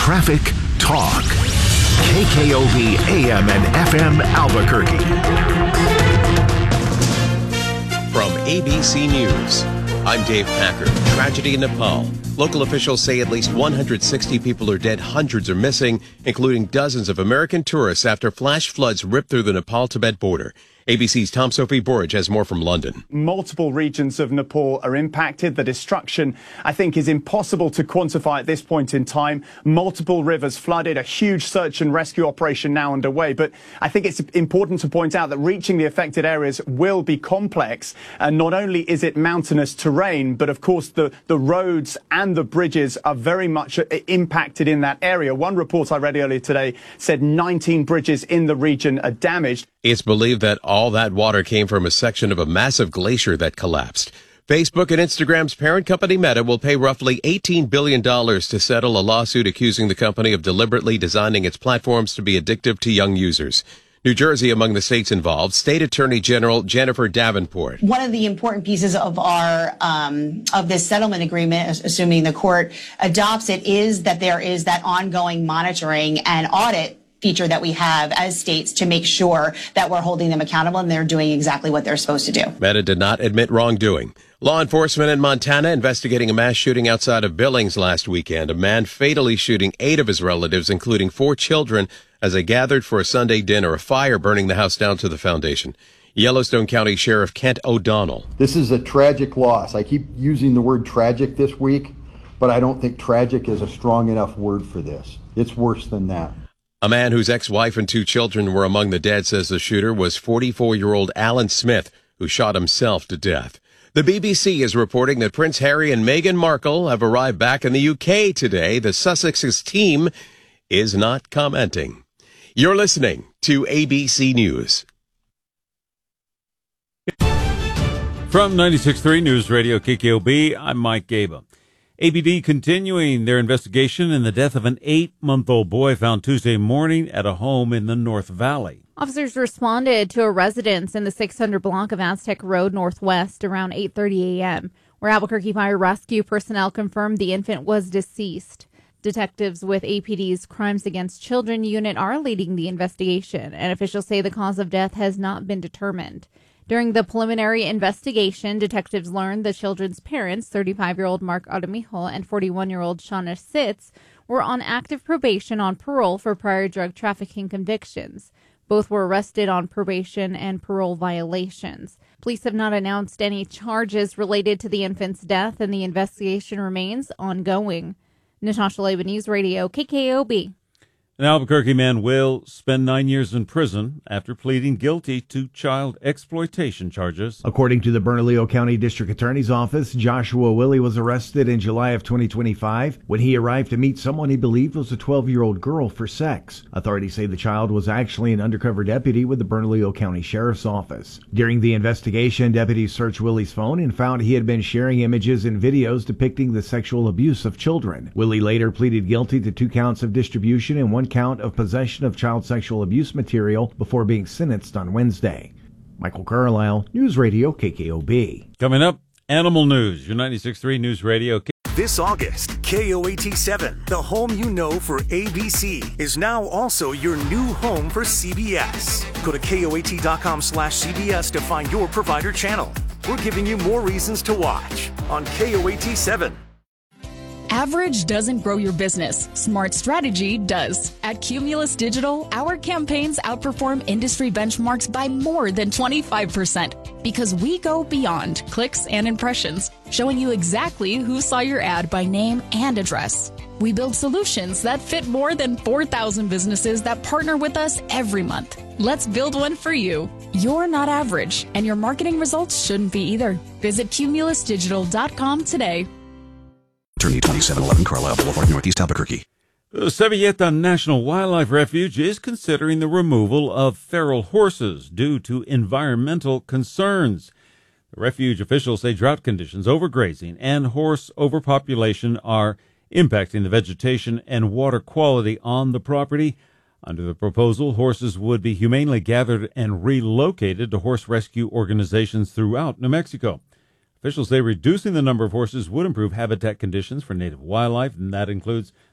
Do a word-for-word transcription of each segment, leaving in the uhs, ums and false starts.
Traffic Talk. K K O B A M and F M Albuquerque. From A B C News, I'm Dave Packard. Tragedy in Nepal. Local officials say at least one hundred sixty people are dead, hundreds are missing, including dozens of American tourists after flash floods ripped through the Nepal-Tibet border. A B C's Tom Sophie Borage has more from London. Multiple regions of Nepal are impacted. The destruction, I think, is impossible to quantify at this point in time. Multiple rivers flooded, a huge search and rescue operation now underway. But I think it's important to point out that reaching the affected areas will be complex. And not only is it mountainous terrain, but of course the, the roads and the bridges are very much impacted in that area. One report I read earlier today said nineteen bridges in the region are damaged. It's believed that all that water came from a section of a massive glacier that collapsed. Facebook and Instagram's parent company Meta will pay roughly eighteen billion dollars to settle a lawsuit accusing the company of deliberately designing its platforms to be addictive to young users. New Jersey among the states involved. State Attorney General Jennifer Davenport. One of the important pieces of our um, of this settlement agreement, assuming the court adopts it, is that there is that ongoing monitoring and audit feature that we have as states to make sure that we're holding them accountable and they're doing exactly what they're supposed to do. Meta did not admit wrongdoing. Law enforcement in Montana investigating a mass shooting outside of Billings last weekend. A man fatally shooting eight of his relatives, including four children, as they gathered for a Sunday dinner. A fire burning the house down to the foundation. Yellowstone County Sheriff Kent O'Donnell. This is a tragic loss. I keep using the word tragic this week, but I don't think tragic is a strong enough word for this. It's worse than that. A man whose ex-wife and two children were among the dead says the shooter was forty-four-year-old Alan Smith, who shot himself to death. The B B C is reporting that Prince Harry and Meghan Markle have arrived back in the U K today. The Sussex's team is not commenting. You're listening to A B C News. From ninety-six point three News Radio K K O B, I'm Mike Gaba. A B D continuing their investigation in the death of an eight-month-old boy found Tuesday morning at a home in the North Valley. Officers responded to a residence in the six hundred block of Aztec Road Northwest around eight thirty a.m., where Albuquerque Fire Rescue personnel confirmed the infant was deceased. Detectives with A P D's Crimes Against Children unit are leading the investigation, and officials say the cause of death has not been determined. During the preliminary investigation, detectives learned the children's parents, thirty-five-year-old Mark Aramijo and forty-one-year-old Shauna Sitz, were on active probation on parole for prior drug trafficking convictions. Both were arrested on probation and parole violations. Police have not announced any charges related to the infant's death, and the investigation remains ongoing. Natasha Laban, News Radio, K K O B. An Albuquerque man will spend nine years in prison after pleading guilty to child exploitation charges. According to the Bernalillo County District Attorney's Office, Joshua Willie was arrested in July of twenty twenty-five when he arrived to meet someone he believed was a twelve-year-old girl for sex. Authorities say the child was actually an undercover deputy with the Bernalillo County Sheriff's Office. During the investigation, deputies searched Willie's phone and found he had been sharing images and videos depicting the sexual abuse of children. Willie later pleaded guilty to two counts of distribution and one count of possession of child sexual abuse material before being sentenced on Wednesday. Michael Carlisle, News Radio K K O B. Coming up, animal news. Your ninety-six point three News Radio. This August, K O A T seven, the home you know for A B C, is now also your new home for C B S. Go to K O A T dot com slash C B S to find your provider channel. We're giving you more reasons to watch on K O A T seven. Average doesn't grow your business. Smart strategy does. At Cumulus Digital, our campaigns outperform industry benchmarks by more than twenty-five percent because we go beyond clicks and impressions, showing you exactly who saw your ad by name and address. We build solutions that fit more than four thousand businesses that partner with us every month. Let's build one for you. You're not average, and your marketing results shouldn't be either. Visit Cumulus Digital dot com today. Attorney twenty-seven eleven Carlisle Boulevard, Northeast Albuquerque. The Sevilleta National Wildlife Refuge is considering the removal of feral horses due to environmental concerns. The refuge officials say drought conditions, overgrazing, and horse overpopulation are impacting the vegetation and water quality on the property. Under the proposal, horses would be humanely gathered and relocated to horse rescue organizations throughout New Mexico. Officials say reducing the number of horses would improve habitat conditions for native wildlife, and that includes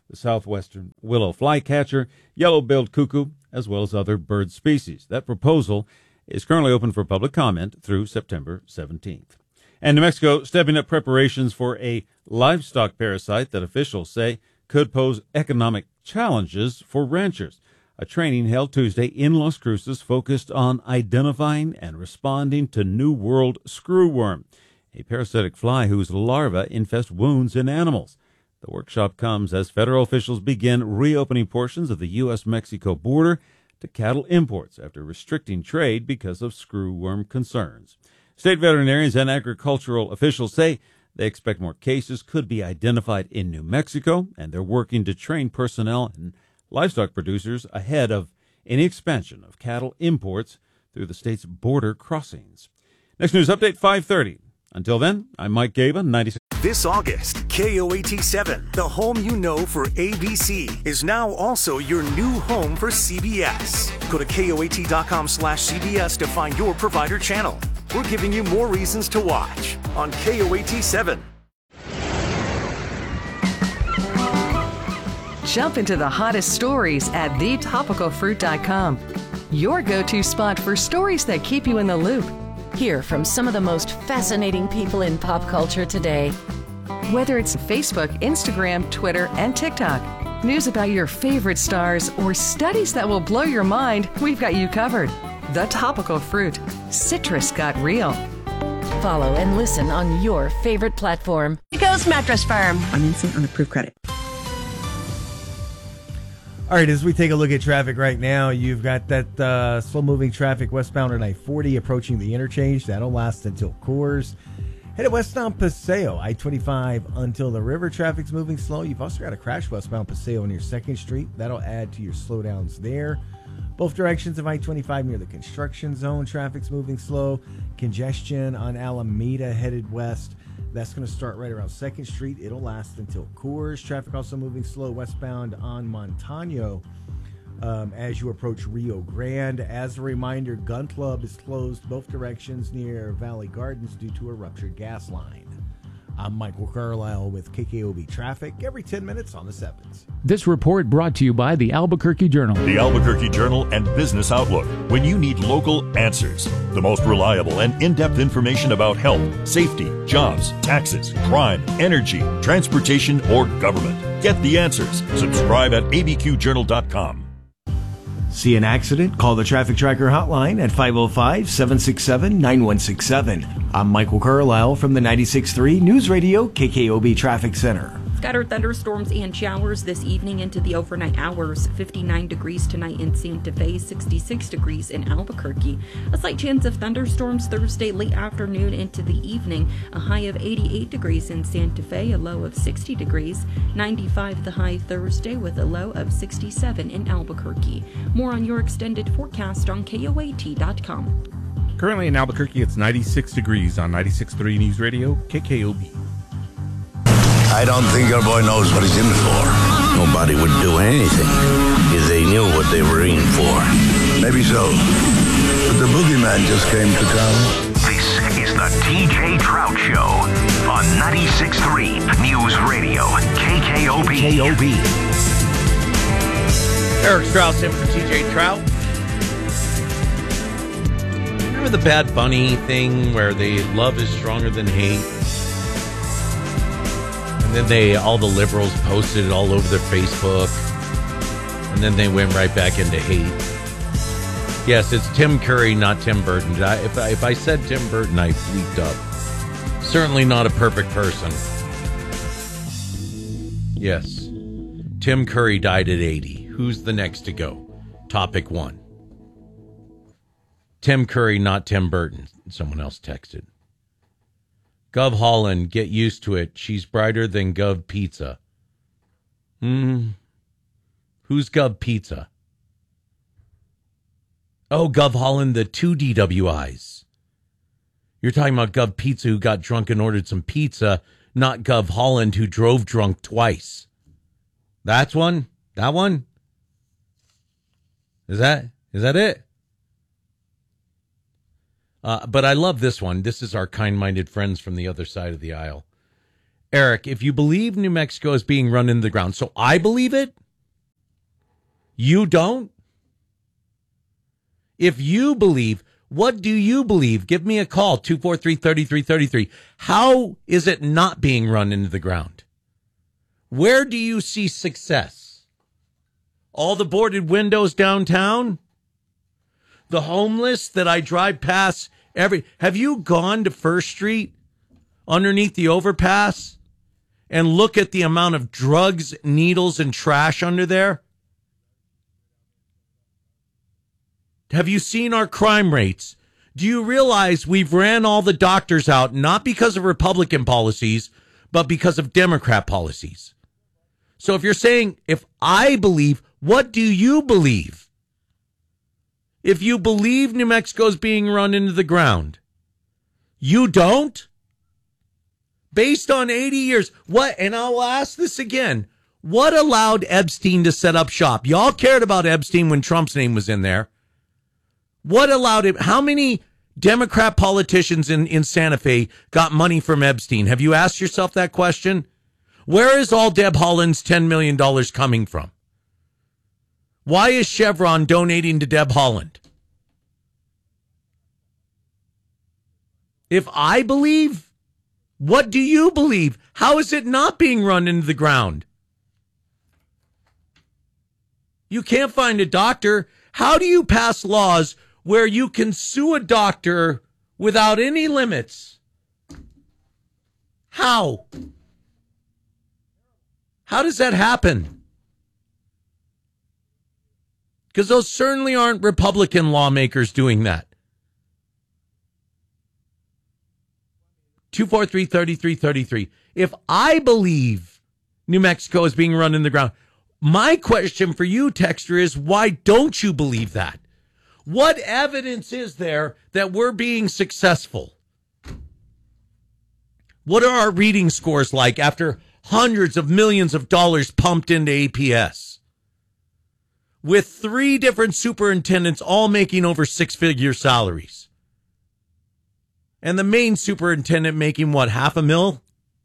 the southwestern willow flycatcher, yellow-billed cuckoo, as well as other bird species. That proposal is currently open for public comment through September seventeenth. And New Mexico stepping up preparations for a livestock parasite that officials say could pose economic challenges for ranchers. A training held Tuesday in Las Cruces focused on identifying and responding to New World screwworm, a parasitic fly whose larvae infest wounds in animals. The workshop comes as federal officials begin reopening portions of the U S Mexico border to cattle imports after restricting trade because of screwworm concerns. State veterinarians and agricultural officials say they expect more cases could be identified in New Mexico, and they're working to train personnel and livestock producers ahead of any expansion of cattle imports through the state's border crossings. Next news update, five thirty. Until then, I'm Mike Gaba, ninety-six. This August, K O A T seven, the home you know for A B C, is now also your new home for C B S. Go to K O A T dot com slash C B S to find your provider channel. We're giving you more reasons to watch on K O A T seven. Jump into the hottest stories at the topical fruit dot com. Your go-to spot for stories that keep you in the loop. Hear from some of the most fascinating people in pop culture today. Whether it's Facebook, Instagram, Twitter, and TikTok, news about your favorite stars, or studies that will blow your mind, we've got you covered. The Topical Fruit. Citrus got real. Follow and listen on your favorite platform. Ghost Mattress Firm. I'm instant on approved credit. All right, as we take a look at traffic right now, you've got that uh, slow-moving traffic westbound on I forty approaching the interchange. That'll last until Coors. Headed westbound Paseo, I twenty-five until the river. Traffic's moving slow. You've also got a crash westbound Paseo near second Street. That'll add to your slowdowns there. Both directions of I twenty-five near the construction zone. Traffic's moving slow. Congestion on Alameda headed west. That's going to start right around second Street. It'll last until Coors. Traffic also moving slow westbound on Montano um, as you approach Rio Grande. As a reminder, Gun Club is closed both directions near Valley Gardens due to a ruptured gas line. I'm Michael Carlisle with K K O B Traffic every ten minutes on the sevens. This report brought to you by the Albuquerque Journal. The Albuquerque Journal and Business Outlook. When you need local answers, the most reliable and in-depth information about health, safety, jobs, taxes, crime, energy, transportation, or government. Get the answers. Subscribe at A B Q journal dot com. See an accident? Call the Traffic Tracker hotline at five oh five, seven six seven, nine one six seven. I'm Michael Carlisle from the ninety-six point three News Radio K K O B Traffic Center. Scattered thunderstorms and showers this evening into the overnight hours. fifty-nine degrees tonight in Santa Fe, sixty-six degrees in Albuquerque. A slight chance of thunderstorms Thursday late afternoon into the evening. A high of eighty-eight degrees in Santa Fe, a low of sixty degrees. ninety-five the high Thursday with a low of sixty-seven in Albuquerque. More on your extended forecast on K O A T dot com. Currently in Albuquerque, it's ninety-six degrees on ninety-six point three News Radio, K K O B. I don't think your boy knows what he's in for. Nobody would do anything if they knew what they were in for. Maybe so. But the boogeyman just came to town. This is the T J Trout Show on ninety-six point three News Radio, K K O B. K O B. Eric Strauss in for T J Trout. Remember the Bad Bunny thing where the love is stronger than hate? And then they, all the liberals posted it all over their Facebook. And then they went right back into hate. Yes, it's Tim Curry, not Tim Burton. I, if, I, if I said Tim Burton, I bleeped up. Certainly not a perfect person. Yes. Tim Curry died at eighty. Who's the next to go? Topic one. Tim Curry, not Tim Burton. Someone else texted. Gov Holland, get used to it. She's brighter than Gov Pizza. Hmm. Who's Gov Pizza? Oh, Gov Holland, the two D W Is. You're talking about Gov Pizza who got drunk and ordered some pizza, not Gov Holland who drove drunk twice. That's one? That one? Is that, is that it? Uh, but I love this one. This is our kind-minded friends from the other side of the aisle. Eric, if you believe New Mexico is being run into the ground, so I believe it, you don't? If you believe, what do you believe? Give me a call, two four three, three three three three. How is it not being run into the ground? Where do you see success? All the boarded windows downtown? The homeless that I drive past every... Have you gone to First Street underneath the overpass and look at the amount of drugs, needles, and trash under there? Have you seen our crime rates? Do you realize we've ran all the doctors out, not because of Republican policies, but because of Democrat policies? So if you're saying, if I believe, what do you believe? If you believe New Mexico's being run into the ground, you don't? Based on eighty years, what, and I'll ask this again, what allowed Epstein to set up shop? Y'all cared about Epstein when Trump's name was in there. What allowed him? How many Democrat politicians in, in Santa Fe got money from Epstein? Have you asked yourself that question? Where is all Deb Haaland's ten million dollars coming from? Why is Chevron donating to Deb Haaland? If I believe, what do you believe? How is it not being run into the ground? You can't find a doctor. How do you pass laws where you can sue a doctor without any limits? How? How does that happen? Because those certainly aren't Republican lawmakers doing that. two four three, three three three three. If I believe New Mexico is being run in the ground, my question for you, Texter, is why don't you believe that? What evidence is there that we're being successful? What are our reading scores like after hundreds of millions of dollars pumped into A P S? With three different superintendents all making over six-figure salaries. And the main superintendent making, what, half a mil?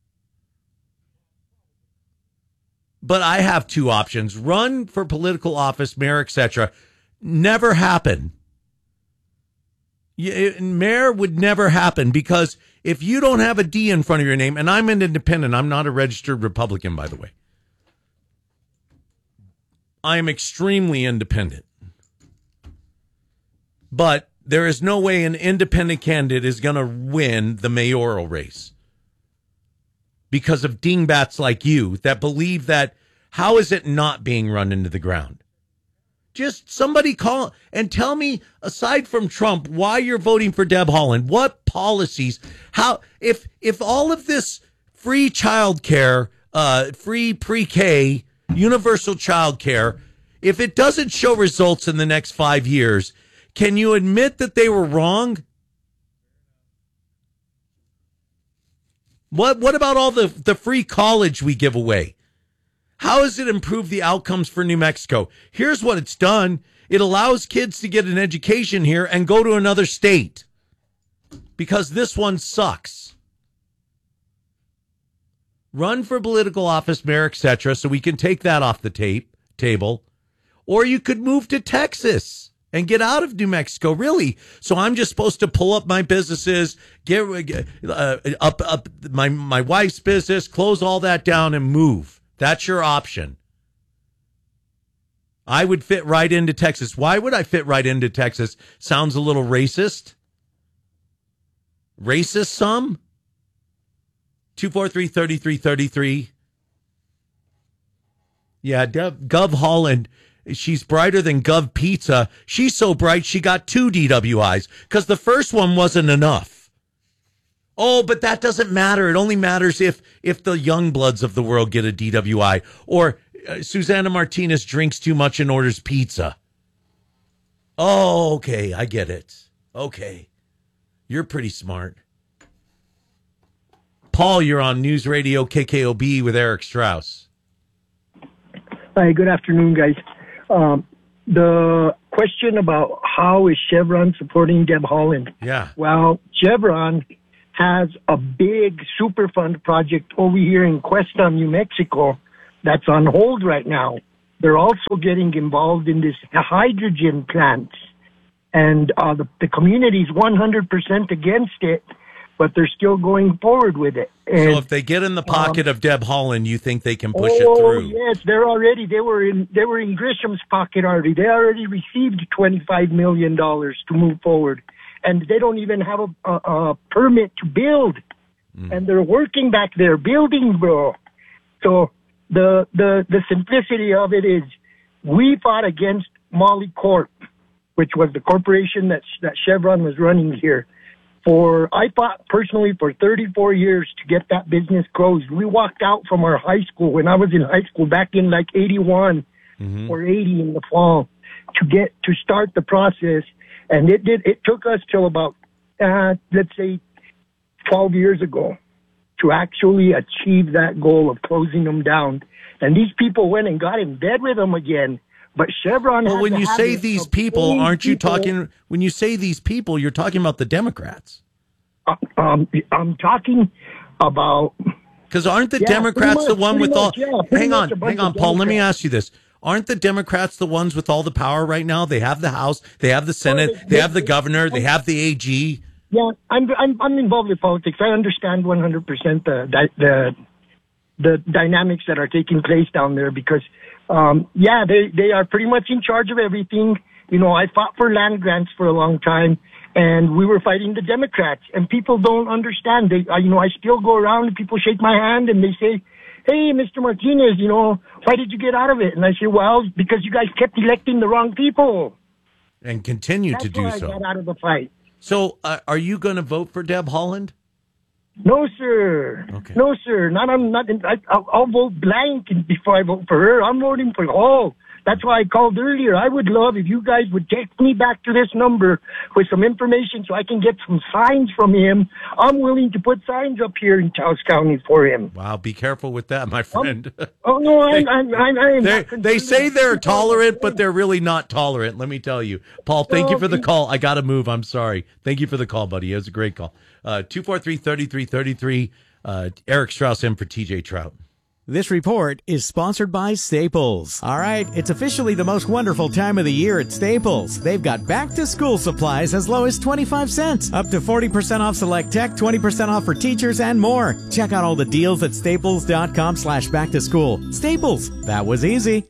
But I have two options. Run for political office, mayor, et cetera. Never happen. Mayor would never happen because if you don't have a D in front of your name, and I'm an independent, I'm not a registered Republican, by the way. I am extremely independent. But there is no way an independent candidate is going to win the mayoral race because of dingbats like you that believe that, how is it not being run into the ground? Just somebody call and tell me, aside from Trump, why you're voting for Deb Haaland. What policies? How, if if all of this free child care, uh, free pre-K, universal child care, if it doesn't show results in the next five years, can you admit that they were wrong? What what about all the, the free college we give away? How has it improved the outcomes for New Mexico? Here's what it's done. It allows kids to get an education here and go to another state because this one sucks. Run for political office, mayor, et cetera, so we can take that off the tape table. Or you could move to Texas and get out of New Mexico, really. So I'm just supposed to pull up my businesses, get uh, up up my my wife's business, close all that down, and move. That's your option. I would fit right into Texas. Why would I fit right into Texas? Sounds a little racist. Racist some? two four three, three three three three. Yeah, Gov Haaland, she's brighter than Gov Pizza. She's so bright she got two D W Is because the first one wasn't enough. Oh, but that doesn't matter. It only matters if if the young bloods of the world get a D W I or uh, Susana Martinez drinks too much and orders pizza. Oh, okay. I get it. Okay. You're pretty smart. Paul, you're on News Radio K K O B with Eric Strauss. Hi, good afternoon, guys. Um, the question about how is Chevron supporting Deb Haaland? Yeah. Well, Chevron has a big Superfund project over here in Cuesta, New Mexico, that's on hold right now. They're also getting involved in this hydrogen plant. And uh, the, the community is one hundred percent against it, but they're still going forward with it. And, so if they get in the pocket um, of Deb Haaland, you think they can push oh, it through? Yes, they're already, they were in, they were in Grisham's pocket already. They already received twenty-five million dollars to move forward. And they don't even have a, a, a permit to build. Mm. And they're working back there, building, bro. So the, the, the simplicity of it is we fought against Molly Corp, which was the corporation that, that Chevron was running here. For, I fought personally for thirty-four years to get that business closed. We walked out from our high school when I was in high school back in like eighty-one mm-hmm. or eighty in the fall to get, to start the process. And it did, it took us till about, uh, let's say twelve years ago to actually achieve that goal of closing them down. And these people went and got in bed with them again. But Chevron. Well, when you say these people, aren't you people, talking? When you say these people, you're talking about the Democrats. Uh, um, I'm talking about. Because aren't the yeah, Democrats much, the one with much, all? Yeah, hang on, hang on, Paul. Democrats. Let me ask you this: aren't the Democrats the ones with all the power right now? They have the House, they have the Senate, well, they, they have the governor, they have the A G. Yeah, I'm I'm I'm involved with politics. I understand one hundred percent the the the dynamics that are taking place down there because. Um, yeah, they, they are pretty much in charge of everything. You know, I fought for land grants for a long time, and we were fighting the Democrats. And people don't understand. They, uh, you know, I still go around and people shake my hand and they say, "Hey, Mister Martinez, you know, why did you get out of it?" And I say, "Well, because you guys kept electing the wrong people." And continue That's to do why so. I got out of the fight. So, uh, are you going to vote for Deb Haaland? No, sir. Okay. No, sir. Not, I'm not. I, I'll, I'll vote blank before I vote for her. I'm voting for all. That's why I called earlier. I would love if you guys would text me back to this number with some information so I can get some signs from him. I'm willing to put signs up here in Taos County for him. Wow, be careful with that, my friend. Um, oh no, I'm. I'm. I'm, I'm they, they say they're tolerant, but they're really not tolerant. Let me tell you, Paul. Thank you for the call. I got to move. I'm sorry. Thank you for the call, buddy. It was a great call. Uh, two four three, three three three three. Uh, Eric Strauss in for T J Trout. This report is sponsored by Staples. All right, it's officially the most wonderful time of the year at Staples. They've got back-to-school supplies as low as twenty-five cents, up to forty percent off select tech, twenty percent off for teachers, and more. Check out all the deals at staples.com slash back-to-school. Staples, that was easy.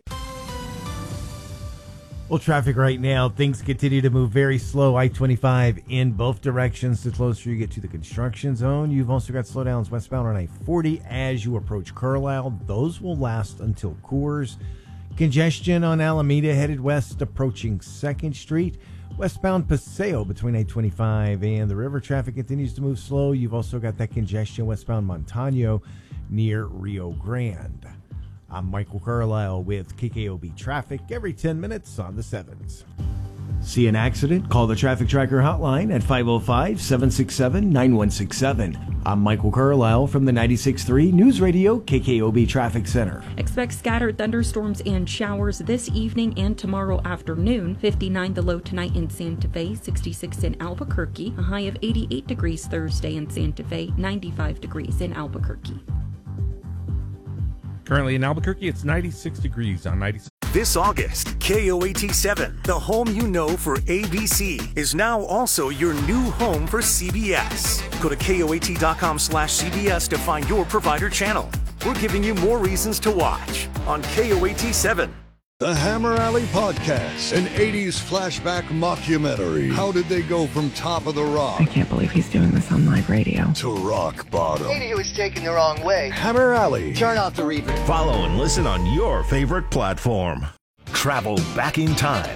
Well, traffic right now, things continue to move very slow. I twenty-five in both directions. The closer you get to the construction zone, you've also got slowdowns westbound on I forty as you approach Carlisle. Those will last until Coors. Congestion on Alameda headed west approaching second Street. Westbound Paseo between I twenty-five and the river. Traffic continues to move slow. You've also got that congestion westbound Montano near Rio Grande. I'm Michael Carlisle with K K O B Traffic every ten minutes on the sevens. See an accident? Call the Traffic Tracker hotline at five oh five, seven six seven, nine one six seven. I'm Michael Carlisle from the ninety-six point three News Radio K K O B Traffic Center. Expect scattered thunderstorms and showers this evening and tomorrow afternoon. fifty-nine the low tonight in Santa Fe, sixty-six in Albuquerque, a high of eighty-eight degrees Thursday in Santa Fe, ninety-five degrees in Albuquerque. Currently in Albuquerque, it's ninety-six degrees on ninety-six. This August, K O A T seven, the home you know for A B C, is now also your new home for C B S. Go to K O A T dot com slash C B S to find your provider channel. We're giving you more reasons to watch on K O A T seven. The Hammer Alley Podcast, an eighties flashback mockumentary. How did they go from top of the rock? I can't believe he's doing this on live radio. To rock bottom. Maybe he was taken the wrong way. Hammer Alley. Turn off the reverb. Follow and listen on your favorite platform. Travel back in time.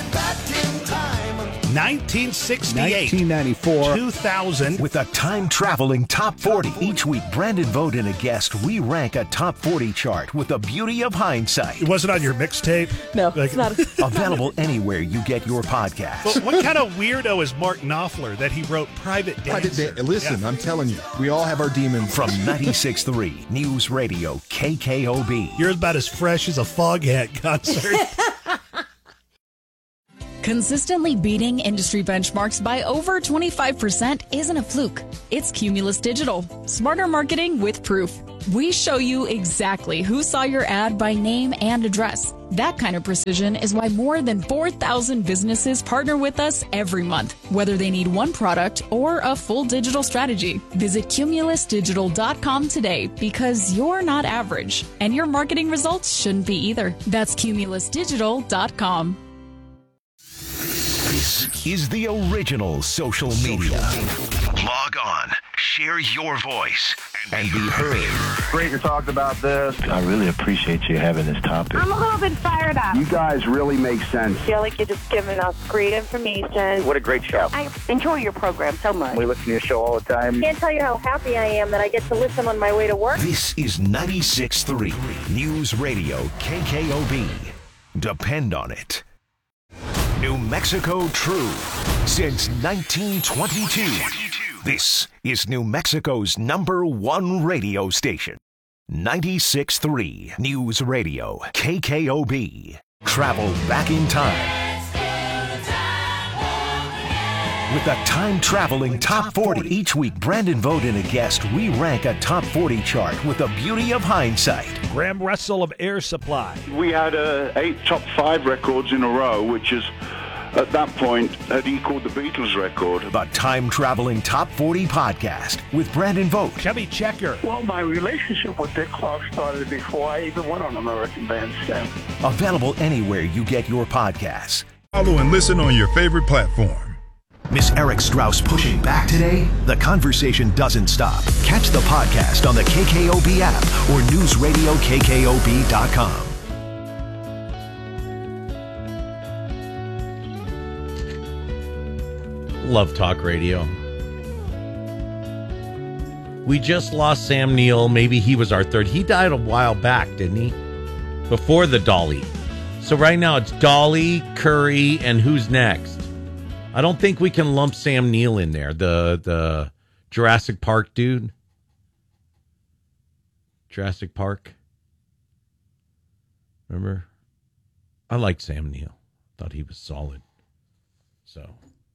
nineteen sixty-eight, nineteen ninety-four, two thousand, with a time-traveling top forty. Each week, Brandon Vogt and a guest, we rank a top forty chart with the beauty of hindsight. It wasn't on your mixtape? No, like, it's not. Available anywhere you get your podcasts. But what kind of weirdo is Mark Knopfler that he wrote Private Dancer? Private da- Listen, yeah. I'm telling you, we all have our demons. From ninety-six point three News Radio K K O B. You're about as fresh as a Foghat concert. Consistently beating industry benchmarks by over twenty-five percent isn't a fluke. It's Cumulus Digital. Smarter marketing with proof. We show you exactly who saw your ad by name and address. That kind of precision is why more than four thousand businesses partner with us every month, whether they need one product or a full digital strategy. Visit cumulus digital dot com today because you're not average, and your marketing results shouldn't be either. That's cumulus digital dot com. This is the original social media. Log on, share your voice, and be heard. Great to talk about this. I really appreciate you having this topic. I'm a little bit fired up. You guys really make sense. I feel like you're just giving us great information. What a great show. I enjoy your program so much. We listen to your show all the time. I can't tell you how happy I am that I get to listen on my way to work. This is ninety-six point three News Radio K K O B. Depend on it. New Mexico True since nineteen twenty-two. This is New Mexico's number one radio station. ninety-six point three News Radio K K O B. Travel back in time with a time-traveling top forty. Each week, Brandon Vogt and a guest re-rank a top forty chart with the beauty of hindsight. Graham Russell of Air Supply. We had uh, eight top five records in a row, which is, at that point, had equaled the Beatles record. The time-traveling top forty podcast with Brandon Vogt. Chubby Checker. Well, my relationship with Dick Clark started before I even went on American Bandstand. Available anywhere you get your podcasts. Follow and listen on your favorite platform. Miss Eric Strauss pushing back today? The conversation doesn't stop. Catch the podcast on the K K O B app or news radio K K O B dot com. Love Talk Radio. We just lost Sam Neill. Maybe he was our third. He died a while back, didn't he? Before the Dolly. So right now it's Dolly, Curry, and who's next? I don't think we can lump Sam Neill in there. The the Jurassic Park dude. Jurassic Park. Remember? I liked Sam Neill. Thought he was solid. So.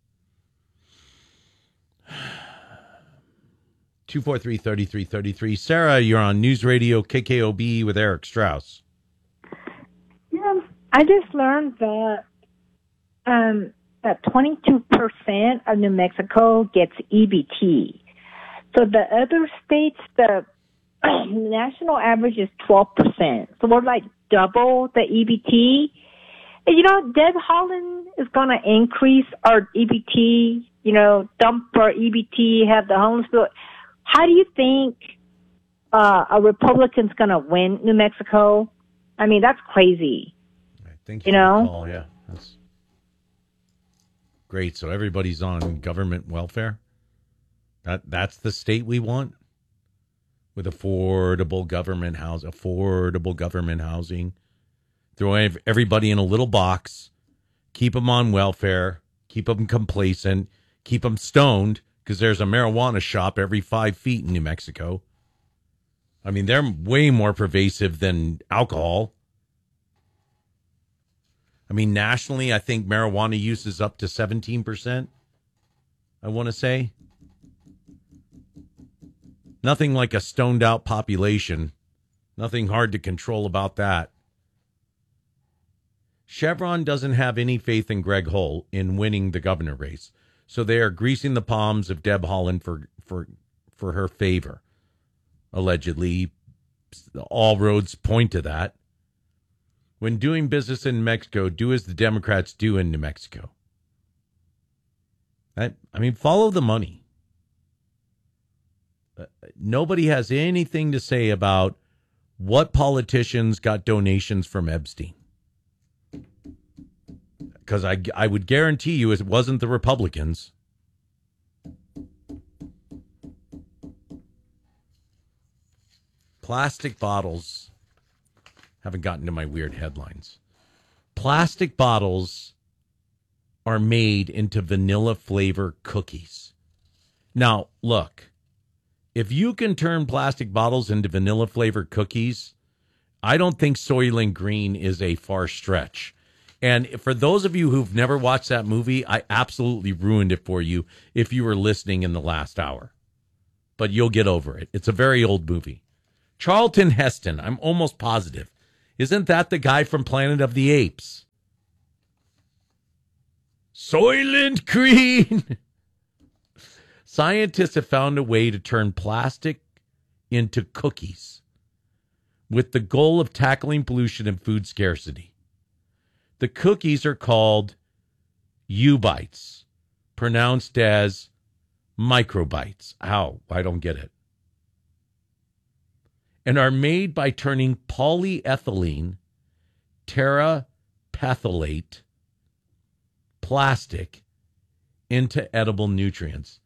two four three, three three three three. Sarah, you're on News Radio K K O B with Eric Strauss. Yeah, I just learned that um, that twenty-two percent of New Mexico gets E B T. So the other states, the national average is twelve percent. So we're like double the E B T. And, you know, Deb Haaland is going to increase our E B T, you know, dump our E B T, have the homeless bill. How do you think uh, a Republican's going to win New Mexico? I mean, that's crazy. I think you know. Oh, yeah, that's great. So everybody's on government welfare. That that's the state we want, with affordable government house, affordable government housing. Throw everybody in a little box, keep them on welfare, keep them complacent, keep them stoned, because there's a marijuana shop every five feet in New Mexico. I mean, they're way more pervasive than alcohol. I mean, nationally, I think marijuana use is up to seventeen percent, I want to say. Nothing like a stoned out population. Nothing hard to control about that. Chevron doesn't have any faith in Greg Hull in winning the governor race. So they are greasing the palms of Deb Haaland for, for, for her favor. Allegedly, all roads point to that. When doing business in Mexico, do as the Democrats do in New Mexico. I, I mean, follow the money. Uh, nobody has anything to say about what politicians got donations from Epstein. Because I, I would guarantee you it wasn't the Republicans. Plastic bottles. Haven't gotten to my weird headlines. Plastic bottles are made into vanilla flavor cookies. Now, look. If you can turn plastic bottles into vanilla flavor cookies, I don't think Soylent Green is a far stretch. And for those of you who've never watched that movie, I absolutely ruined it for you if you were listening in the last hour. But you'll get over it. It's a very old movie. Charlton Heston, I'm almost positive. Isn't that the guy from Planet of the Apes? Soylent Green. Scientists have found a way to turn plastic into cookies with the goal of tackling pollution and food scarcity. The cookies are called U-Bites, pronounced as microbites. How? I don't get it. And are made by turning polyethylene terephthalate plastic into edible nutrients.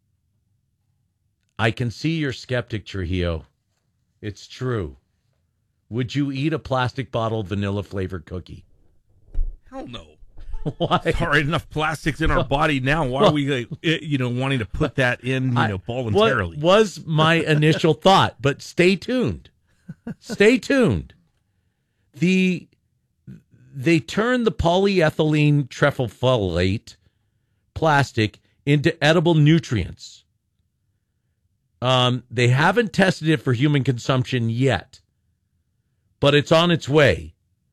I can see your skeptic, Trujillo. It's true. Would you eat a plastic bottle vanilla flavored cookie? Hell no. Why? There's already enough plastics in our body now. Why are we, uh, you know, wanting to put that in, you know, I, voluntarily? What was my initial thought, but stay tuned. Stay tuned. The they turn the polyethylene terephthalate plastic into edible nutrients. Um, they haven't tested it for human consumption yet, but it's on its way.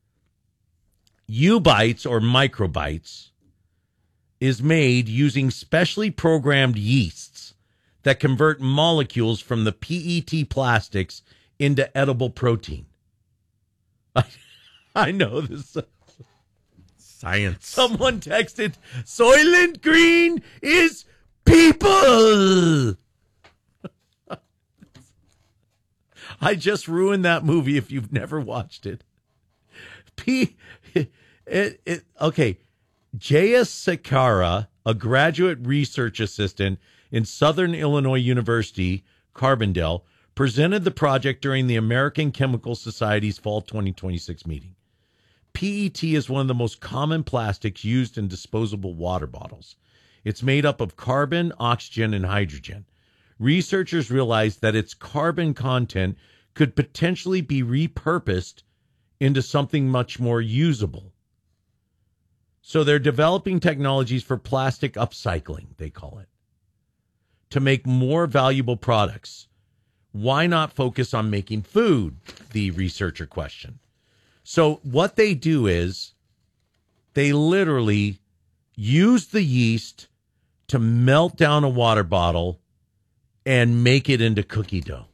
U-Bites or microbites is made using specially programmed yeasts that convert molecules from the P E T plastics into edible protein. I, I know this. Science. Someone texted, Soylent Green is people. I just ruined that movie if you've never watched it. P, it, it, okay, Jaya Sakara, a graduate research assistant in Southern Illinois University, Carbondale, presented the project during the American Chemical Society's Fall twenty twenty-six meeting. P E T is one of the most common plastics used in disposable water bottles. It's made up of carbon, oxygen, and hydrogen. Researchers realized that its carbon content could potentially be repurposed into something much more usable. So they're developing technologies for plastic upcycling, they call it, to make more valuable products. Why not focus on making food? The researcher questioned. So what they do is they literally use the yeast to melt down a water bottle and make it into cookie dough.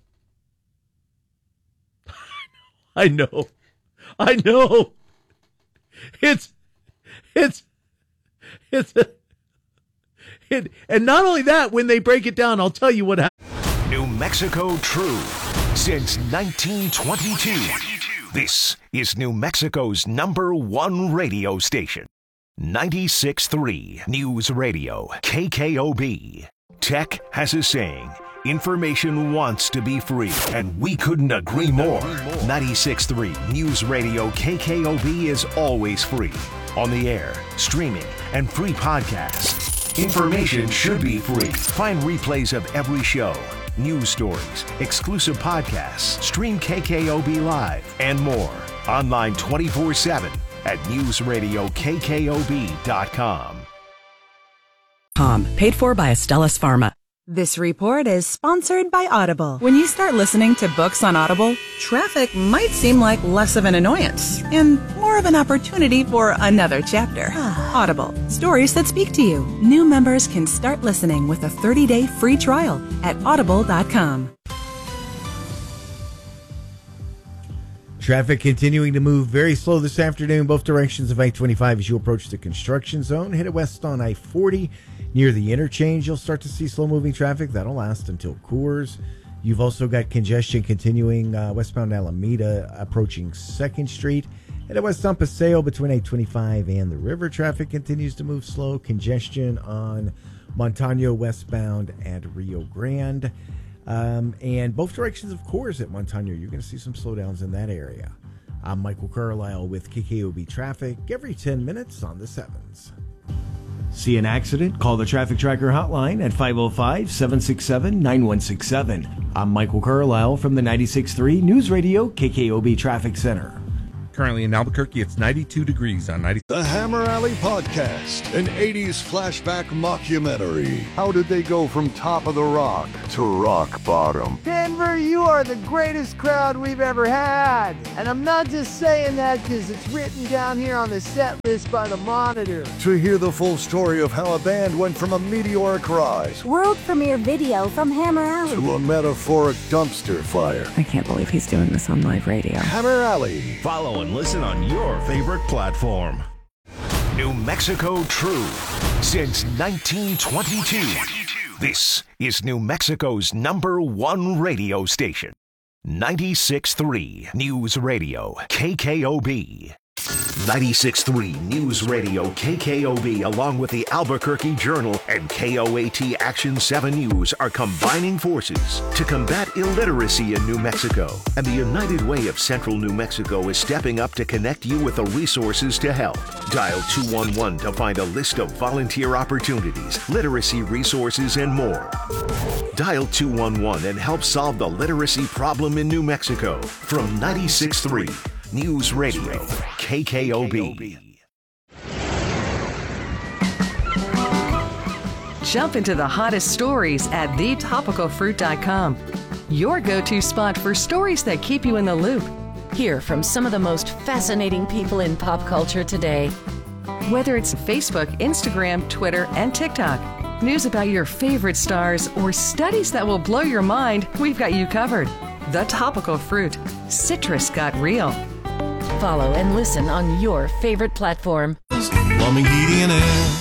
I know. I know. It's, it's, it's, it, and not only that, when they break it down, I'll tell you what happened. New Mexico True since nineteen twenty-two. This is New Mexico's number one radio station. ninety-six point three News Radio, K K O B. Tech has a saying, information wants to be free, and we couldn't agree more. ninety-six point three News Radio, K K O B is always free. On the air, streaming, and free podcasts. Information should be free. Find replays of every show, news stories, exclusive podcasts, stream K K O B Live, and more. Online twenty-four seven at news radio k k o b dot com. Paid for by Astellas Pharma. This report is sponsored by Audible. When you start listening to books on Audible, traffic might seem like less of an annoyance and more of an opportunity for another chapter. Audible, stories that speak to you. New members can start listening with a thirty-day free trial at audible dot com. Traffic continuing to move very slow this afternoon, both directions of I twenty-five as you approach the construction zone. Headed west on I forty near the interchange. You'll start to see slow-moving traffic. That'll last until Coors. You've also got congestion continuing uh, westbound Alameda approaching second Street. Headed west on Paseo between I twenty-five and the river. Traffic continues to move slow. Congestion on Montano westbound at Rio Grande. Um, and both directions, of course, at Montano, you're going to see some slowdowns in that area. I'm Michael Carlisle with K K O B Traffic every ten minutes on the sevens. See an accident? Call the Traffic Tracker hotline at five oh five, seven six seven, nine one six seven. I'm Michael Carlisle from the ninety-six point three News Radio K K O B Traffic Center. Currently in Albuquerque, it's ninety-two degrees on ninety. The Hammer Alley Podcast, an eighties flashback mockumentary. How did they go from top of the rock to rock bottom? Denver, you are the greatest crowd we've ever had. And I'm not just saying that because it's written down here on the set list by the Monitor. To hear the full story of how a band went from a meteoric rise, world premiere video from Hammer Alley, to a metaphoric dumpster fire. I can't believe he's doing this on live radio. Hammer Alley. Follow and listen on your favorite platform. New Mexico True since nineteen twenty-two. This is New Mexico's number one radio station. ninety-six point three News Radio K K O B. ninety-six point three News Radio K K O B, along with the Albuquerque Journal and K O A T Action seven News, are combining forces to combat illiteracy in New Mexico. And the United Way of Central New Mexico is stepping up to connect you with the resources to help. Dial two one one to find a list of volunteer opportunities, literacy resources, and more. Dial two one one and help solve the literacy problem in New Mexico. From ninety-six point three News Radio K K O B. Jump into the hottest stories at the topical fruit dot com. Your go-to spot for stories that keep you in the loop. Hear from some of the most fascinating people in pop culture today. Whether it's Facebook, Instagram, Twitter, and TikTok, news about your favorite stars, or studies that will blow your mind, we've got you covered. The Topical Fruit. Citrus got real. Follow and listen on your favorite platform. Plumbing, heating, and air.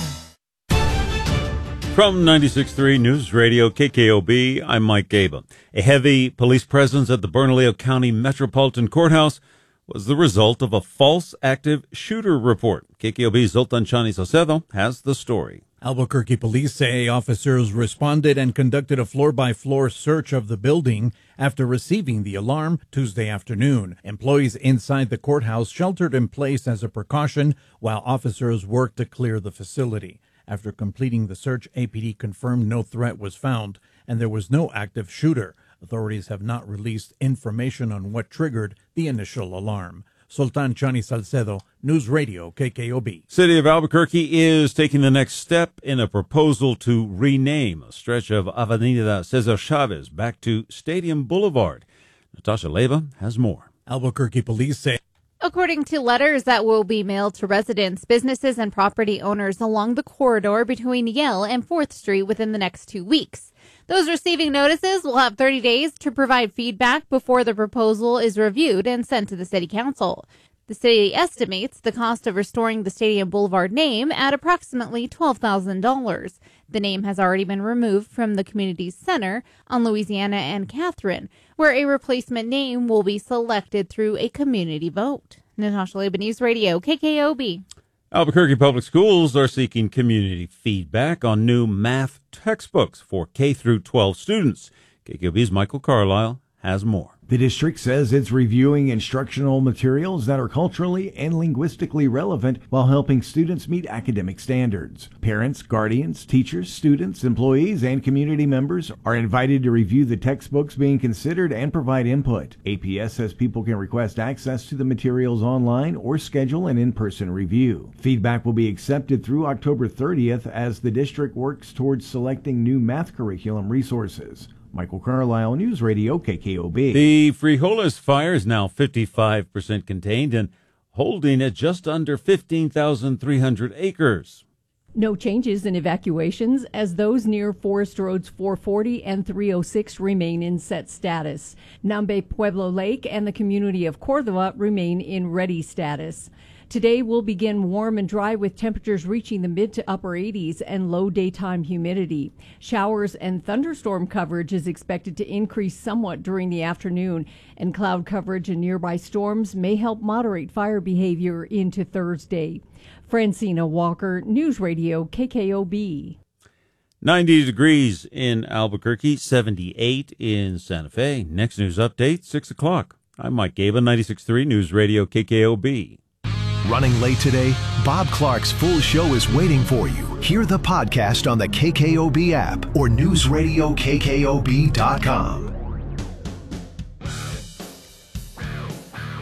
From ninety-six point three News Radio K K O B, I'm Mike Gaba. A heavy police presence at the Bernalillo County Metropolitan Courthouse was the result of a false active shooter report. K K O B's Zoltan Chani Salcedo has the story. Albuquerque police say officers responded and conducted a floor-by-floor search of the building after receiving the alarm Tuesday afternoon. Employees inside the courthouse sheltered in place as a precaution while officers worked to clear the facility. After completing the search, A P D confirmed no threat was found and there was no active shooter. Authorities have not released information on what triggered the initial alarm. Sultan Chani Salcedo, News Radio K K O B. City of Albuquerque is taking the next step in a proposal to rename a stretch of Avenida Cesar Chavez back to Stadium Boulevard. Natasha Leva has more. Albuquerque police say, according to letters that will be mailed to residents, businesses, and property owners along the corridor between Yale and fourth Street within the next two weeks. Those receiving notices will have thirty days to provide feedback before the proposal is reviewed and sent to the City Council. The city estimates the cost of restoring the Stadium Boulevard name at approximately twelve thousand dollars. The name has already been removed from the community center on Louisiana and Catherine, where a replacement name will be selected through a community vote. Natasha Leba, News Radio, K K O B. Albuquerque Public Schools are seeking community feedback on new math textbooks for K through twelve students. K K O B's Michael Carlisle has more. The district says it's reviewing instructional materials that are culturally and linguistically relevant while helping students meet academic standards. Parents, guardians, teachers, students, employees, and community members are invited to review the textbooks being considered and provide input. A P S says people can request access to the materials online or schedule an in-person review. Feedback will be accepted through October thirtieth as the district works towards selecting new math curriculum resources. Michael Carlisle, News Radio K K O B. The Frijoles fire is now fifty-five percent contained and holding at just under fifteen thousand three hundred acres. No changes in evacuations as those near Forest Roads four forty and three oh six remain in set status. Nambe Pueblo Lake and the community of Cordova remain in ready status. Today will begin warm and dry with temperatures reaching the mid to upper eighties and low daytime humidity. Showers and thunderstorm coverage is expected to increase somewhat during the afternoon, and cloud coverage and nearby storms may help moderate fire behavior into Thursday. Francina Walker, News Radio K K O B. ninety degrees in Albuquerque, seventy-eight in Santa Fe. Next news update, six o'clock. I'm Mike Gaba, ninety-six point three News Radio K K O B. Running late today? Bob Clark's full show is waiting for you. Hear the podcast on the K K O B app or news radio K K O B dot com.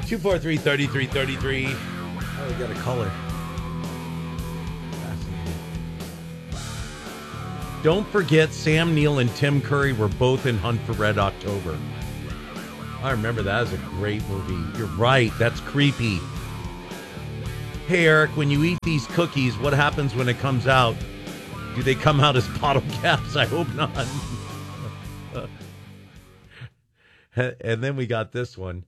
two four three, three three three three. Oh, we got a caller. Don't forget, Sam Neill and Tim Curry were both in Hunt for Red October. I remember that as a great movie. You're right. That's creepy. Hey, Eric, when you eat these cookies, what happens when it comes out? Do they come out as bottle caps? I hope not. And then we got this one.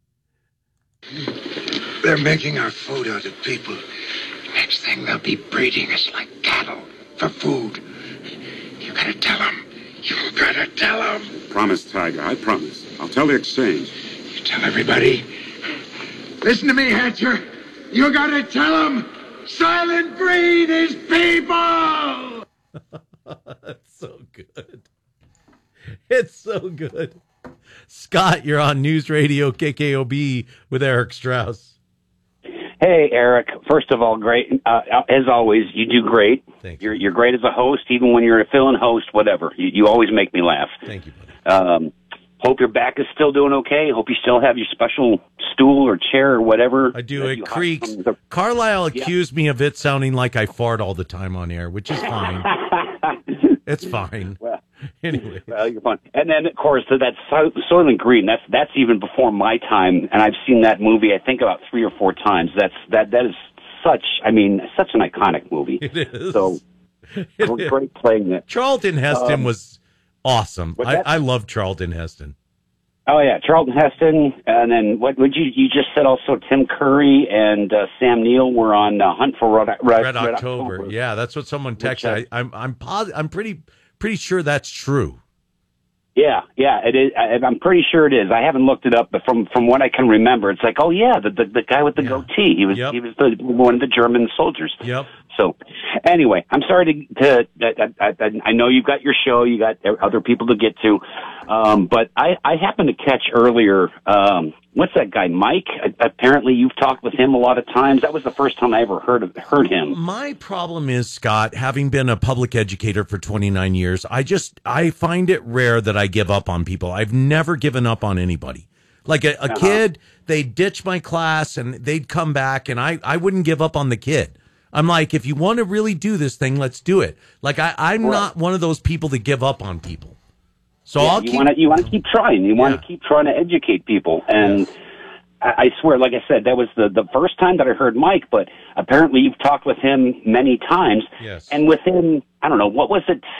They're making our food out of people. Next thing, they'll be breeding us like cattle for food. You gotta tell them. You gotta tell them. Promise, Tiger. I promise. I'll tell the exchange. You tell everybody. Listen to me, Hatcher. You gotta tell them. Silent breed is people. That's so good. It's so good. Scott, you're on News Radio K K O B with Eric Strauss. Hey, Eric. First of all, great. Uh, as always, you do great. Thank you. You're, you're great as a host, even when you're a fill-in host, whatever. You, you always make me laugh. Thank you, buddy. Um, hope your back is still doing okay. Hope you still have your special stool or chair or whatever. I do. It creaks. The... Carlisle accused yeah. me of it sounding like I fart all the time on air, which is fine. It's fine. Well, anyway, well, you're fine. And then, of course, that so- Soylent Green. That's that's even before my time, and I've seen that movie. I think about three or four times. That's that that is such. I mean, such an iconic movie. It is. So it great is. Playing it. Charlton Heston um, was awesome. I, that? I love Charlton Heston. Oh yeah, Charlton Heston, and then what would you you just said also Tim Curry and uh, Sam Neill were on uh, Hunt for Red, Red, Red, Red October. October. Yeah, that's what someone texted. Which, uh, I, I'm I'm posi- I'm pretty pretty sure that's true. Yeah, yeah, it is. I, I'm pretty sure it is. I haven't looked it up, but from from what I can remember, it's like, oh yeah, the the, the guy with the yeah. goatee. He was yep. he was the, one of the German soldiers. Yep. So, anyway, I'm sorry to. to I, I, I know you've got your show, you got other people to get to, um, but I, I happened to catch earlier. Um, what's that guy, Mike? Apparently, you've talked with him a lot of times. That was the first time I ever heard of, heard him. My problem is, Scott, having been a public educator for twenty-nine years, I just I find it rare that I give up on people. I've never given up on anybody. Like a, a uh-huh. kid, they'd ditch my class and they'd come back, and I, I wouldn't give up on the kid. I'm like, if you want to really do this thing, let's do it. Like, I, I'm right. not one of those people that give up on people. So yeah, I'll you keep... want to you want to keep trying. You want yeah. to keep trying to educate people. And yes. I, I swear, like I said, that was the, the first time that I heard Mike, but apparently you've talked with him many times. Yes. And within, I don't know, what was it?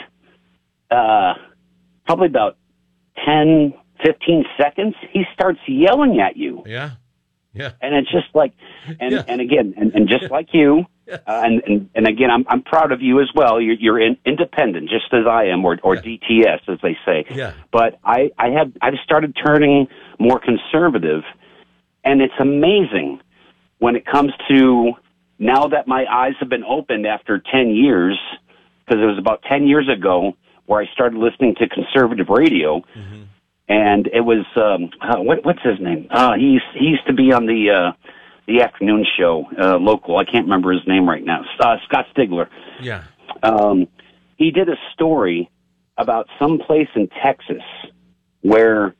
Uh, probably about ten, fifteen seconds, he starts yelling at you. Yeah. Yeah. And it's just like, and, yeah. and again, and, and just like you, uh, and, and, and again, I'm, I'm proud of you as well. You're, you're in, independent, just as I am, or, or yeah. D T S, as they say. Yeah. But I, I have, I've started turning more conservative, and it's amazing when it comes to, now that my eyes have been opened after ten years, because it was about ten years ago where I started listening to conservative radio. Mm-hmm. And it was, um, uh, what, what's his name? Uh, he used, he used to be on the, uh, the afternoon show, uh, local. I can't remember his name right now. Uh, Scott Stigler. Yeah. Um, he did a story about some place in Texas where,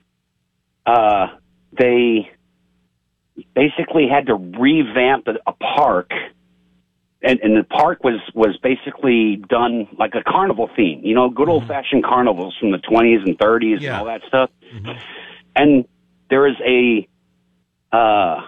uh, they basically had to revamp a, a park. And, and the park was, was basically done like a carnival theme, you know, good old fashioned mm-hmm. carnivals from the twenties and thirties yeah. and all that stuff. Mm-hmm. And there is a, uh,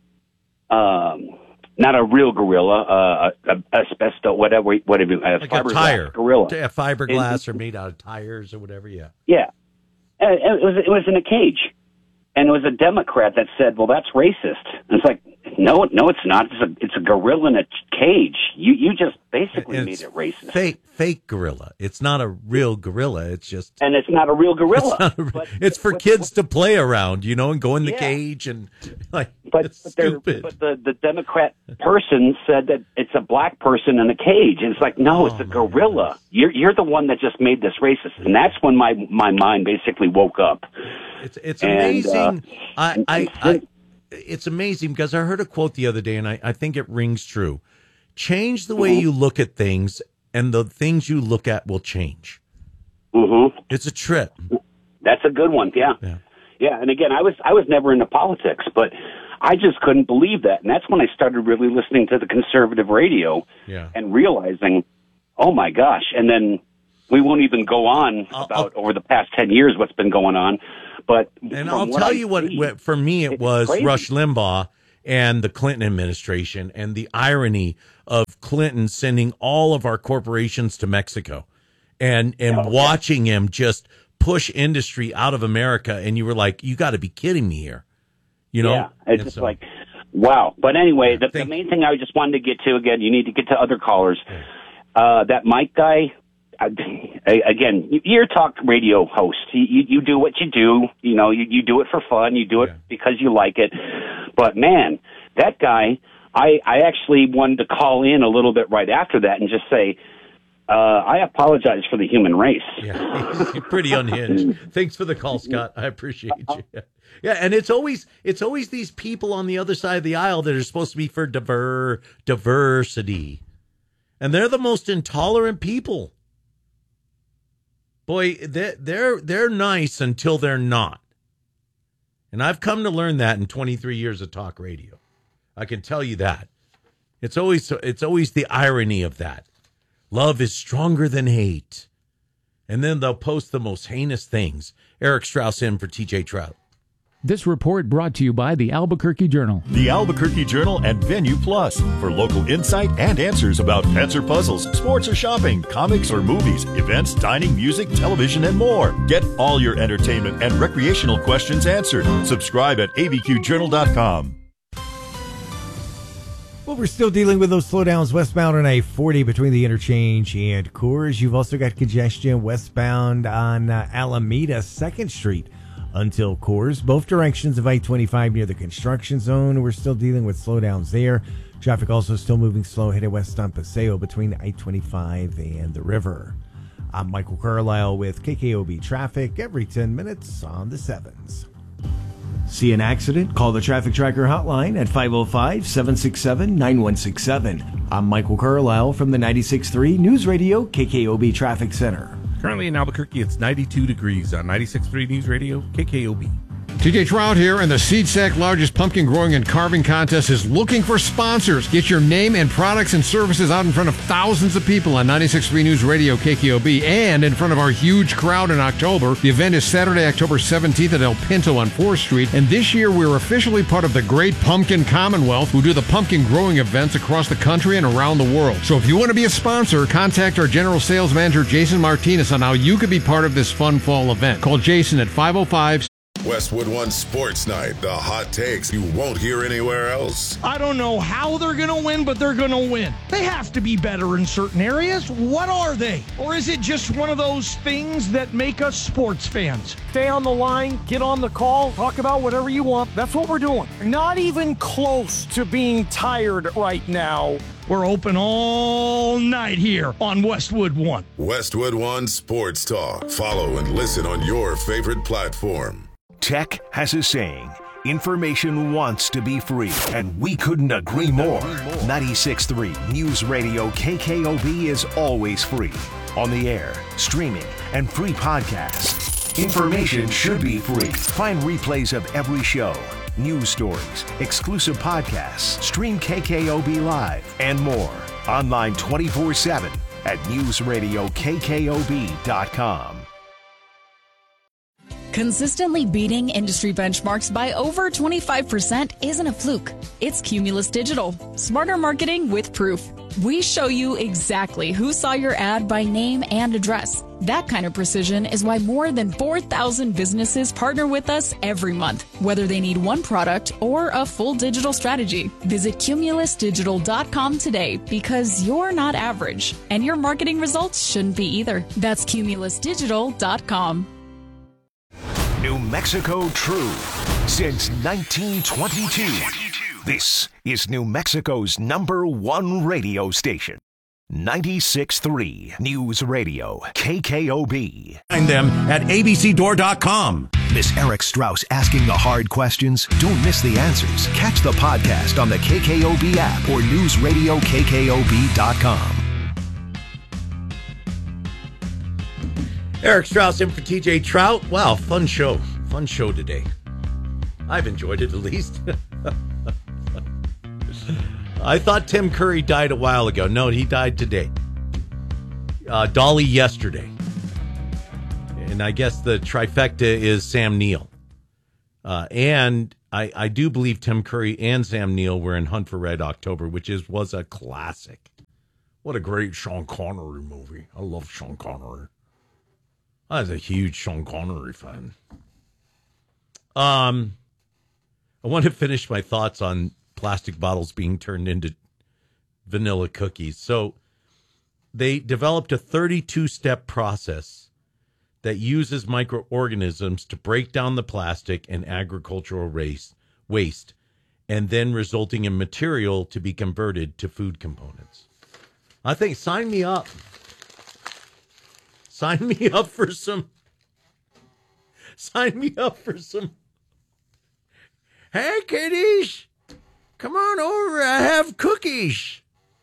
um, not a real gorilla, uh, a, a asbesto, whatever, whatever, a like fiberglass a tire gorilla. A fiberglass or made out of tires or whatever. Yeah. Yeah. And it was, it was in a cage. And it was a Democrat that said, well, that's racist. And it's like, no, no, it's not. It's a, it's a gorilla in a cage. You, you just basically it's made it racist. Fake, fake gorilla. It's not a real gorilla. It's just, and it's not a real gorilla. It's, a, but, it's for but, kids but, to play around, you know, and go in the yeah. cage and like. But, it's but, stupid. but the the Democrat person said that it's a black person in a cage, and it's like, no, it's oh, a gorilla. You're you're the one that just made this racist, and that's when my my mind basically woke up. It's it's and, amazing. Uh, I, I, I it's amazing because I heard a quote the other day, and I, I think it rings true. Change the way mm-hmm. you look at things, and the things you look at will change. Mm-hmm. It's a trip. That's a good one. Yeah. Yeah. Yeah. And again, I was I was never into politics, but I just couldn't believe that. And that's when I started really listening to the conservative radio Yeah. and realizing, oh, my gosh. And then we won't even go on I'll, about I'll, over the past ten years what's been going on. But and I'll tell you what, what, for me, it was crazy. Rush Limbaugh and the Clinton administration and the irony of Clinton sending all of our corporations to Mexico and, and Oh, watching him just push industry out of America. And you were like, you got to be kidding me here. You know? Yeah, it's And just so- like, wow. But anyway, the, the Thank- main thing I just wanted to get to, again, you need to get to other callers. Uh, that Mike guy, uh, again, you're a talk radio host. You, you, you do what you do. You know, you, you do it for fun. You do it because you like it. But, man, that guy, I, I actually wanted to call in a little bit right after that and just say, uh, I apologize for the human race. Yeah, you're pretty unhinged. Thanks for the call, Scott. I appreciate you. Yeah, and it's always it's always these people on the other side of the aisle that are supposed to be for diver diversity, and they're the most intolerant people. Boy, they're they're they're nice until they're not, and I've come to learn that in twenty-three years of talk radio. I can tell you that. It's always it's always the irony of that. Love is stronger than hate. And then they'll post the most heinous things. Eric Strauss in for T J Trout. This report brought to you by the Albuquerque Journal. The Albuquerque Journal and Venue Plus for local insight and answers about pets or puzzles, sports or shopping, comics or movies, events, dining, music, television, and more. Get all your entertainment and recreational questions answered. Subscribe at A B Q journal dot com. Well, we're still dealing with those slowdowns westbound on I forty between the interchange and Coors. You've also got congestion westbound on uh, Alameda second Street until Coors. Both directions of I twenty-five near the construction zone. We're still dealing with slowdowns there. Traffic also still moving slow headed west on Paseo between I twenty-five and the river. I'm Michael Carlisle with K K O B Traffic every ten minutes on the sevens. See an accident? Call the Traffic Tracker hotline at five oh five, seven six seven, nine one six seven. I'm Michael Carlisle from the ninety-six point three News Radio K K O B Traffic Center. Currently in Albuquerque, it's ninety-two degrees on ninety-six point three News Radio K K O B. T J Trout here, and the SeedSack largest pumpkin growing and carving contest is looking for sponsors. Get your name and products and services out in front of thousands of people on ninety-six point three News Radio K K O B and in front of our huge crowd in October. The event is Saturday, October seventeenth at El Pinto on fourth Street, and this year we're officially part of the Great Pumpkin Commonwealth, who do the pumpkin growing events across the country and around the world. So if you want to be a sponsor, contact our General Sales Manager, Jason Martinez, on how you could be part of this fun fall event. Call Jason at five oh five, Westwood One Sports Night, the hot takes you won't hear anywhere else. I don't know how they're going to win, but they're going to win. They have to be better in certain areas. What are they? Or is it just one of those things that make us sports fans? Stay on the line, get on the call, talk about whatever you want. That's what we're doing. Not even close to being tired right now. We're open all night here on Westwood One. Westwood One Sports Talk. Follow and listen on your favorite platform. Tech has a saying, information wants to be free, and we couldn't agree more. ninety-six point three News Radio K K O B is always free. On the air, streaming, and free podcasts. Information should be free. Find replays of every show, news stories, exclusive podcasts, stream K K O B Live, and more. Online twenty-four seven at news radio K K O B dot com. Consistently beating industry benchmarks by over twenty-five percent isn't a fluke. It's Cumulus Digital. Smarter marketing with proof. We show you exactly who saw your ad by name and address. That kind of precision is why more than four thousand businesses partner with us every month, whether they need one product or a full digital strategy. Visit cumulus digital dot com today, because you're not average, and your marketing results shouldn't be either. That's cumulus digital dot com. New Mexico True since nineteen twenty-two. This is New Mexico's number one radio station. ninety-six point three News Radio K K O B. Find them at A B C door dot com. Miss Eric Strauss asking the hard questions? Don't miss the answers. Catch the podcast on the K K O B app or news radio K K O B dot com. Eric Strauss in for T J Trout. Wow, fun show. Fun show today. I've enjoyed it, at least. I thought Tim Curry died a while ago. No, he died today. Uh, Dolly yesterday. And I guess the trifecta is Sam Neill. Uh, and I, I do believe Tim Curry and Sam Neill were in Hunt for Red October, which is was a classic. What a great Sean Connery movie. I love Sean Connery. I was a huge Sean Connery fan. Um, I want to finish my thoughts on plastic bottles being turned into vanilla cookies. So they developed a thirty-two step process that uses microorganisms to break down the plastic and agricultural waste, waste, and then resulting in material to be converted to food components. I think, sign me up. Sign me up for some, sign me up for some, hey, kiddies, come on over, I have cookies.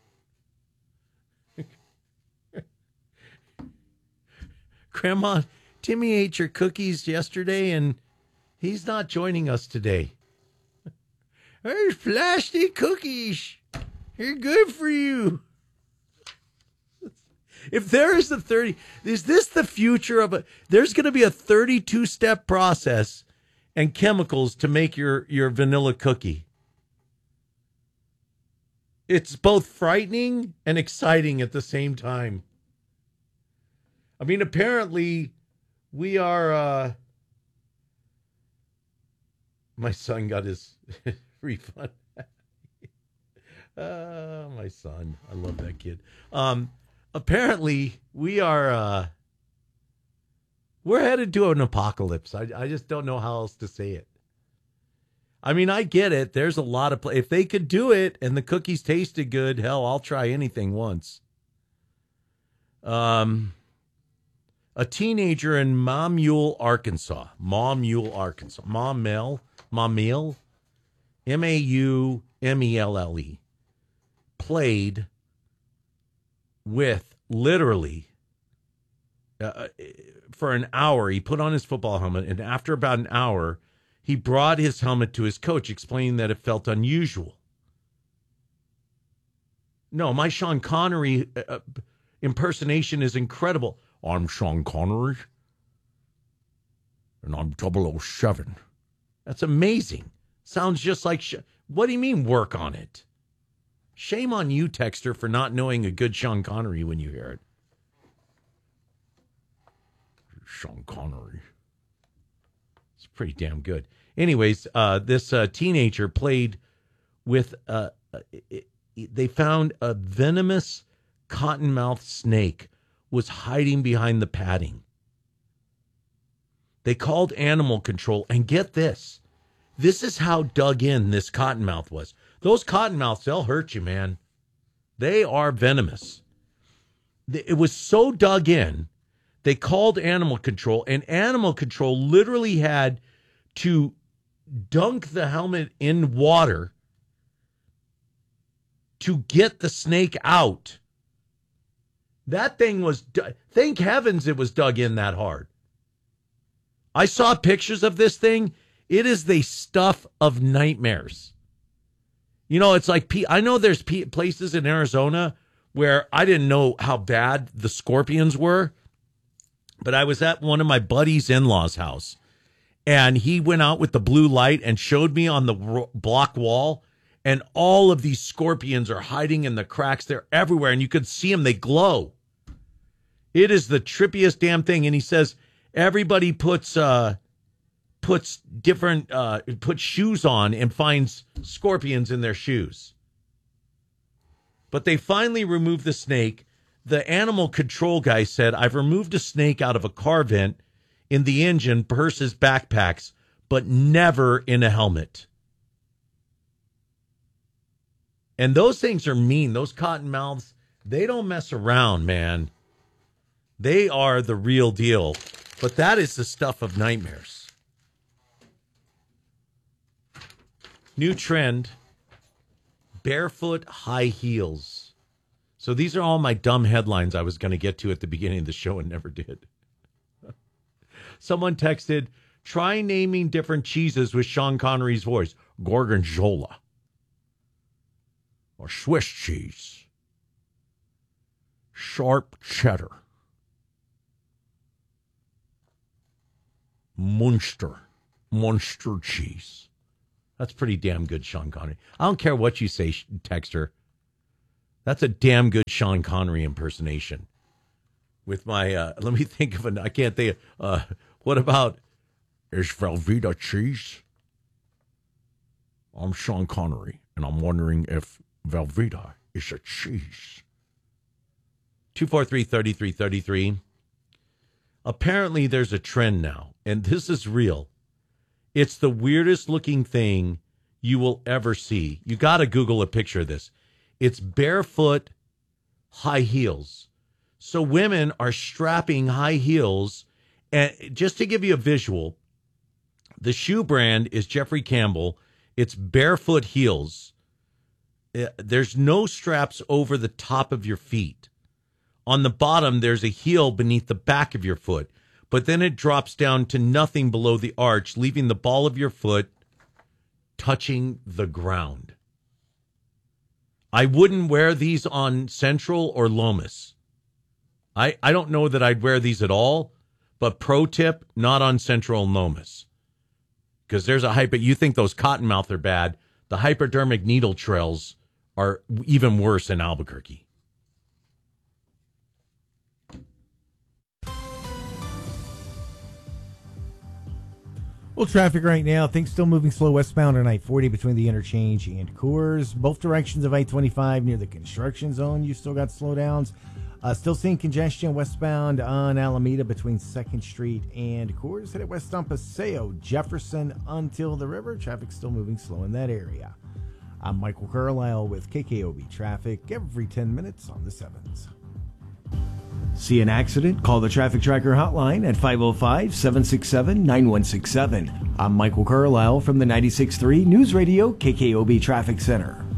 Grandma, Timmy ate your cookies yesterday, and he's not joining us today. There's plastic cookies. They're good for you. If there is a thirty, is this the future of a, there's going to be a thirty-two step process and chemicals to make your, your vanilla cookie. It's both frightening and exciting at the same time. I mean, apparently we are, uh, my son got his refund. uh, my son. I love that kid. Um, apparently we are, uh, we're headed to an apocalypse. I, I just don't know how else to say it. I mean, I get it. There's a lot of, pl- if they could do it and the cookies tasted good, hell, I'll try anything once. Um, A teenager in Maumelle, Arkansas. Maumelle, Arkansas. Maumelle, Maumelle, M A U M E L L E, played with literally uh, for an hour. He put on his football helmet, and after about an hour, he brought his helmet to his coach, explaining that it felt unusual. No, my Sean Connery uh, impersonation is incredible. I'm Sean Connery, and I'm double oh seven. That's amazing. Sounds just like... Sh- what do you mean, work on it? Shame on you, Texter, for not knowing a good Sean Connery when you hear it. Sean Connery. It's pretty damn good. Anyways, uh, this uh, teenager played with... Uh, it, it, they found a venomous cottonmouth snake was hiding behind the padding. They called animal control, and get this. This is how dug in this cottonmouth was. Those cottonmouths, they'll hurt you, man. They are venomous. It was so dug in, they called animal control, and animal control literally had to dunk the helmet in water to get the snake out. That thing was, thank heavens it was dug in that hard. I saw pictures of this thing. It is the stuff of nightmares. You know, it's like, I know there's places in Arizona where I didn't know how bad the scorpions were, but I was at one of my buddy's in-laws' house, and he went out with the blue light and showed me on the block wall, and all of these scorpions are hiding in the cracks. They're everywhere, and you could see them. They glow. It is the trippiest damn thing. And he says everybody puts uh, puts different uh, puts shoes on and finds scorpions in their shoes. But they finally removed the snake. The animal control guy said, "I've removed a snake out of a car vent, in the engine, purses, backpacks, but never in a helmet." And those things are mean. Those cottonmouths, they don't mess around, man. They are the real deal. But that is the stuff of nightmares. New trend, barefoot high heels. So these are all my dumb headlines I was going to get to at the beginning of the show and never did. Someone texted, try naming different cheeses with Sean Connery's voice. Gorgonzola. or Swiss cheese, sharp cheddar, Munster, Munster cheese. That's pretty damn good, Sean Connery. I don't care what you say, Texter. That's a damn good Sean Connery impersonation. With my, uh, let me think of an, I can't think, uh, what about, is Velveeta cheese? I'm Sean Connery, and I'm wondering if Velveeta is a cheese. two four three, three three three three. Apparently there's a trend now, and this is real. It's the weirdest looking thing you will ever see. You got to Google a picture of this. It's barefoot high heels. So women are strapping high heels. And just to give you a visual, the shoe brand is Jeffrey Campbell. It's barefoot heels. There's no straps over the top of your feet. On the bottom, there's a heel beneath the back of your foot. But then it drops down to nothing below the arch, leaving the ball of your foot touching the ground. I wouldn't wear these on Central or Lomas. I, I don't know that I'd wear these at all, but pro tip, not on Central and Lomas. Because there's a hyper, you think those cottonmouth are bad. The hypodermic needle trails are even worse in Albuquerque. Well, traffic right now, things still moving slow westbound on I forty between the interchange and Coors. Both directions of I twenty-five near the construction zone, you still got slowdowns. Uh, still seeing congestion westbound on Alameda between second Street and Coors. Headed west on Paseo, Jefferson until the river. Traffic still moving slow in that area. I'm Michael Carlisle with K K O B Traffic every ten minutes on the sevens. See an accident? Call the Traffic Tracker hotline at five oh five, seven six seven, nine one six seven. I'm Michael Carlisle from the ninety-six point three News Radio K K O B Traffic Center.